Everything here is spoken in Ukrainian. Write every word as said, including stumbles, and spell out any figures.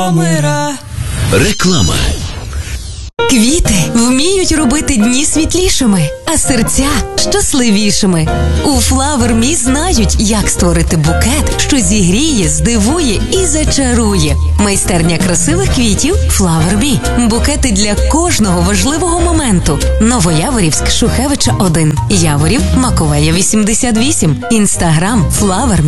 Житомира. Реклама. Квіти вміють робити дні світлішими, а серця щасливішими. У Flower Me знають, як створити букет, що зігріє, здивує і зачарує. Майстерня красивих квітів Flower Me. Букети для кожного важливого моменту. Новояворівськ, Шухевича один. Яворів, Маковея вісімдесят вісім. Інстаграм Flower Me.